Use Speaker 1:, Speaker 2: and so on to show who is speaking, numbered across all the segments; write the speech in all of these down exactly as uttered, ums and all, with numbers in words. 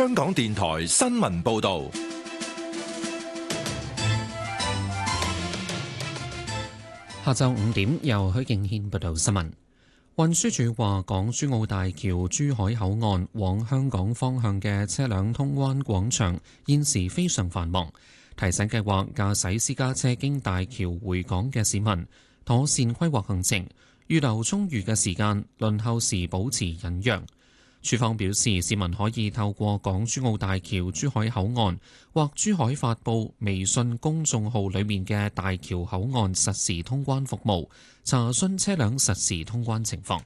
Speaker 1: 香港電台新聞報道。
Speaker 2: 下晝五點，由許敬軒報道新聞。運輸署話，港珠澳大橋珠海口岸往香港方向嘅車輛通關廣場現時非常繁忙，提醒計劃駕駛私家車經大橋回港嘅市民妥善規劃行程，預留充裕嘅時間，輪候時保持忍讓。署方表示，市民可以透過港珠澳大橋珠海口岸或珠海發布微信公眾號裏面嘅大橋口岸實時通關服務，查詢車輛實時通關情況。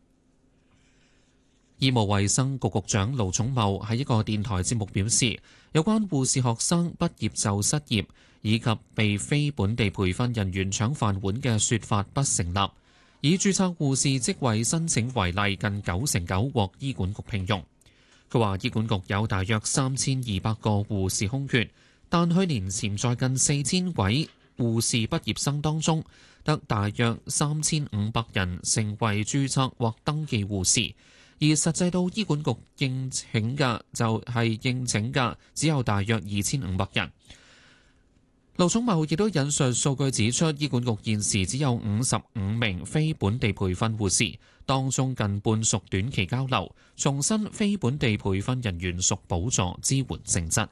Speaker 2: 醫務衛生局局長盧寵茂喺一個電台節目表示，有關護士學生畢業就失業以及被非本地培訓人員搶飯碗嘅說法不成立。以註冊護士職位申請為例，近九成九獲醫管局聘用。佢話醫管局有大約三千二百個護士空缺，但去年潛在近四千位護士畢業生當中，得大約三千五百人成為註冊或登記護士，而實際到醫管局應請嘅就係應請嘅只有大約二千五百人。盧寵茂亦都引述數據指出，醫管局現時只有五十五名非本地培訓護士，當中近半屬短期交流，重申非本地培訓人員屬補助支援性質。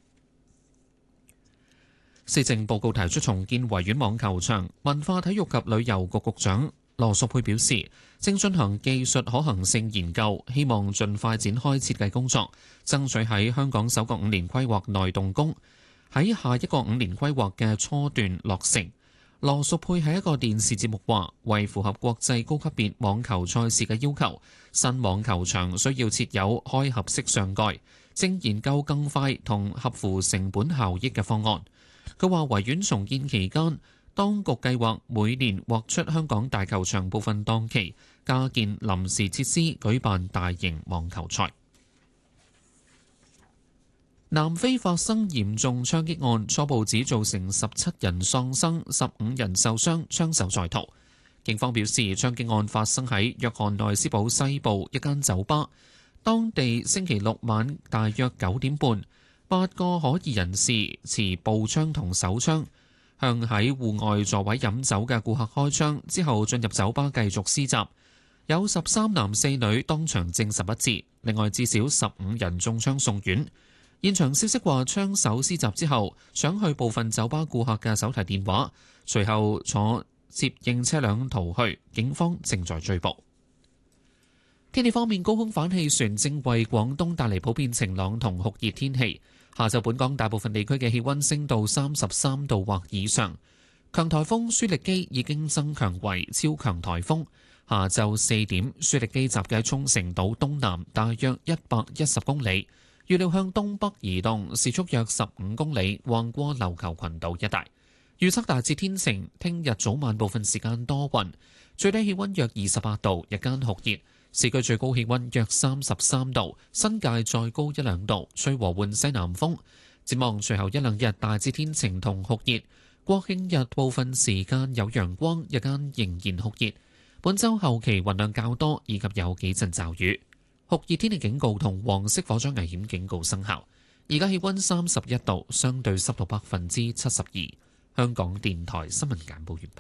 Speaker 2: 施政報告提出重建維園網球場，文化體育及旅遊局局長羅淑佩表示，正進行技術可行性研究，希望盡快展開設計工作，爭取喺香港首個五年規劃內動工。喺下一個五年規劃嘅初段落成。羅淑佩喺一個電視節目話，為符合國際高級別網球賽事嘅要求，新網球場需要設有開合式上蓋，正研究更快同合乎成本效益嘅方案。佢話維園重建期間，當局計劃每年劃出香港大球場部分檔期，加建臨時設施，舉辦大型網球賽。南非發生嚴重槍擊案，初步指造成十七人喪生、十五人受傷，槍手在逃。警方表示，槍擊案發生喺約翰內斯堡西部一間酒吧，當地星期六晚大約九點半，八個可疑人士持步槍同手槍，向喺戶外座位飲酒嘅顧客開槍，之後進入酒吧繼續施襲，有十三男四女當場證實不治，另外至少十五人中槍送院。現場消息話，槍手施襲之後，搶去部分酒吧顧客嘅手提電話，隨後坐接應車輛逃去，警方正在追捕。天氣方面，高空反氣旋正為廣東帶嚟普遍晴朗同酷熱天氣。下晝本港大部分地區嘅氣溫升到三十三度或以上。強颱風舒力基已經增強為超強颱風。下晝四點，舒力基集結喺沖繩島東南大約一百一十公里。預料向東北移動，時速約十五公里，橫過琉球群島一帶。預測大致天晴，聽日早晚部分時間多雲，最低氣溫約二十八度，日間酷熱，市區最高氣溫約三十三度，新界再高一兩度，吹和緩西南風。展望隨後一兩日大致天晴同酷熱，國慶日部分時間有陽光，日間仍然酷熱。本週後期雲量較多，以及有幾陣驟雨。酷熱天氣警告同黃色火災危險警告生效。而家氣溫三十一度，相對濕度百分之七十二。香港電台新聞簡報完畢。